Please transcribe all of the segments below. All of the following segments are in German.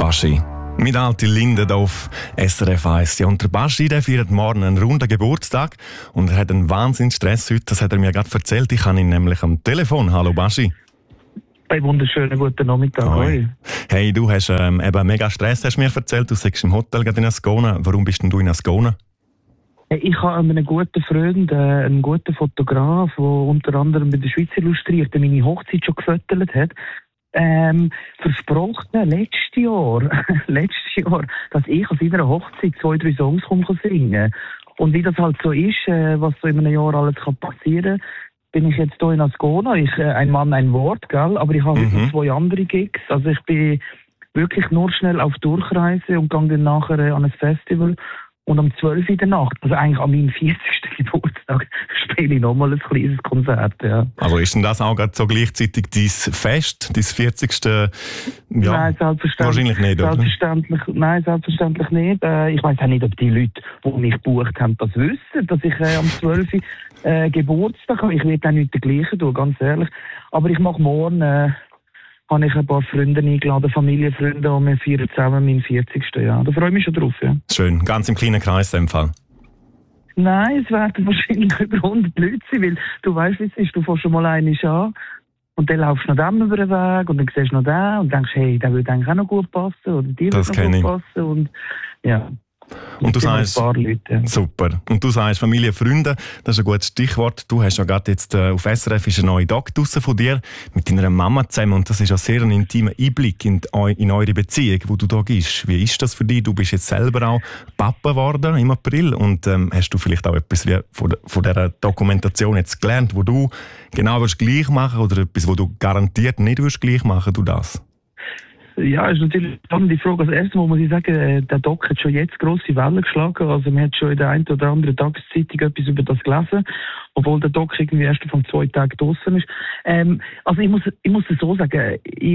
Baschi. Mit Alte Linde hier auf SRF 1. Ja, und der Baschi, der feiert morgen einen runden Geburtstag und er hat einen Wahnsinnsstress heute, das hat er mir gerade erzählt. Ich habe ihn nämlich am Telefon. Hallo Baschi. Einen wunderschönen guten Nachmittag. Hoi. Hey, du hast eben mega Stress, hast du mir erzählt. Du sagst im Hotel gerade in Ascona. Warum bist denn du in Ascona? Ich habe einen guten Freund, einen guten Fotograf, der unter anderem bei der Schweiz illustriert, der meine Hochzeit schon gefotografiert hat. Versprochen letztes Jahr, dass ich auf seiner Hochzeit 2-3 Songs singen. Und wie das halt so ist, was so in einem Jahr alles passieren kann, bin ich jetzt hier in Ascona. Ein Mann, ein Wort, gell? Aber ich habe heute 2 andere Gigs. Also ich bin wirklich nur schnell auf Durchreise und gehe dann nachher an ein Festival. Und am 12. in der Nacht, also eigentlich an meinem 40. Geburtstag, spiele ich nochmal ein kleines Konzert. Ja. Also ist denn das auch gerade so gleichzeitig dein Fest, dein 40. Ja, nein, selbstverständlich, wahrscheinlich nicht, oder? Nein, selbstverständlich nicht. Ich weiss auch nicht, ob die Leute, die mich gebucht haben, das wissen, dass ich am 12. Geburtstag habe. Ich werde auch nicht dergleichen tun, ganz ehrlich. Aber ich mache morgen... habe ich ein paar Freunde eingeladen, Familienfreunde, und wir feiern zusammen meinen 40. Jahr. Da freue ich mich schon drauf, ja. Schön, ganz im kleinen Kreis in dem Fall. Nein, es werden wahrscheinlich über 100 Leute sein, weil du weißt, wie es ist, du fährst schon mal einmal an und dann laufst du noch dem über den Weg und dann siehst du noch den und denkst, hey, der würde eigentlich auch noch gut passen oder die würde noch gut passen und ja. Und du sagst, super. Und du sagst Familie, Freunde, das ist ein gutes Stichwort. Du hast ja gerade jetzt auf SRF ist eine neue Doc draussen von dir mit deiner Mama zusammen und das ist auch sehr ein intimer Einblick in eure Beziehung, wo du da gehst. Wie ist das für dich? Du bist jetzt selber auch Papa geworden im April und hast du vielleicht auch etwas von dieser Dokumentation jetzt gelernt, wo du genau gleich machen oder etwas, wo du garantiert nicht gleich machen, du das? Ja, ist natürlich eine spannende Frage. Als erstes muss ich sagen, der Doc hat schon jetzt grosse Wellen geschlagen. Also man hat schon in der einen oder anderen Tageszeitung etwas über das gelesen, obwohl der Doc irgendwie erst von 2 Tagen draussen ist. Also ich muss es so sagen,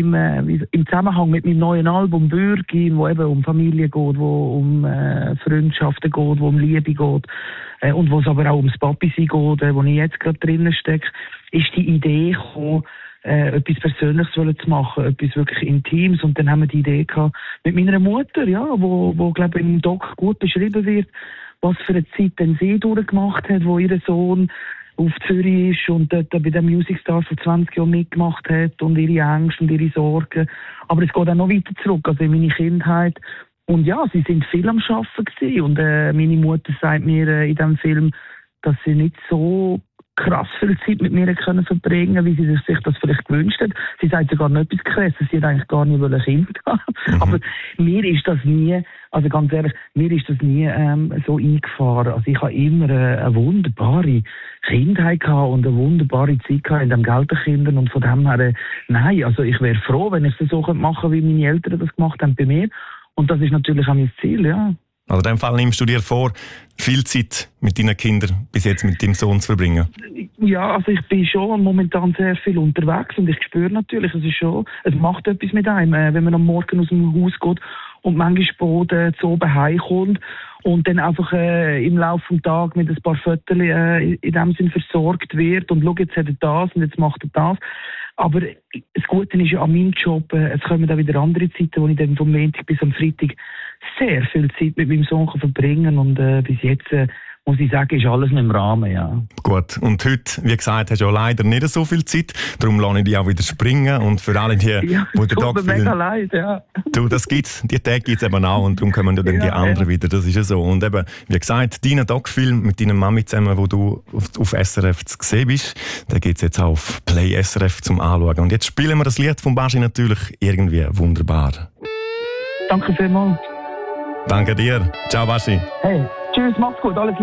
im Zusammenhang mit meinem neuen Album «Bürgin», wo eben um Familie geht, wo um Freundschaften geht, wo um Liebe geht und wo es aber auch ums Papi-Sein geht, wo ich jetzt gerade drinnen stecke, ist die Idee gekommen, etwas Persönliches zu machen, etwas wirklich Intimes. Und dann haben wir die Idee gehabt mit meiner Mutter, ja, wo glaube ich im Doc gut beschrieben wird, was für eine Zeit denn sie durchgemacht hat, wo ihr Sohn auf Zürich ist und dort bei den Music Stars vor 20 Jahren mitgemacht hat und ihre Ängste und ihre Sorgen. Aber es geht auch noch weiter zurück, also in meine Kindheit. Und ja, sie sind viel am Arbeiten gewesen. Und meine Mutter sagt mir in diesem Film, dass sie nicht so krass viel Zeit mit mir können verbringen, wie sie sich das vielleicht gewünscht hat. Sie sagt sogar noch etwas Krasses, sie hat eigentlich gar nicht ein Kind haben. Aber mir ist das nie, also ganz ehrlich, mir ist das nie so eingefahren. Also ich habe immer eine wunderbare Kindheit gehabt und eine wunderbare Zeit gehabt in dem Gelderkindern und von dem her, nein, also ich wäre froh, wenn ich das so machen könnte, wie meine Eltern das gemacht haben bei mir. Und das ist natürlich auch mein Ziel, ja. Also in dem Fall nimmst du dir vor, viel Zeit mit deinen Kindern bis jetzt mit deinem Sohn zu verbringen? Ja, also ich bin schon momentan sehr viel unterwegs und ich spüre natürlich, es macht etwas mit einem, wenn man am Morgen aus dem Haus geht und manchmal zu oben heimkommt und dann einfach im Laufe des Tages mit ein paar Fotos in dem Sinn versorgt wird und schau, jetzt hat er das und jetzt macht er das. Aber das Gute ist ja an meinem Job, es kommen dann wieder andere Zeiten, wo ich dann vom Montag bis am Freitag sehr viel Zeit mit meinem Sohn verbringen kann und bis jetzt muss ich sagen, ist alles noch im Rahmen, ja. Gut, und heute, wie gesagt, hast du ja leider nicht so viel Zeit, darum lasse ich dich auch wieder springen und für alle die, ja, die den Tag mega leid, ja. Du, das gibt's, die Tage gibt's eben auch und darum kommen dann die anderen wieder, das ist ja so. Und eben, wie gesagt, deinen Doc-Film mit deiner Mami zusammen, wo du auf SRF zu sehen bist, den gibt's jetzt auch auf Play SRF zum Anschauen. Und jetzt spielen wir das Lied von Baschi natürlich irgendwie wunderbar. Danke vielmals. Danke dir. Ciao, Baschi. Hey, tschüss, mach's gut, alles Liebe.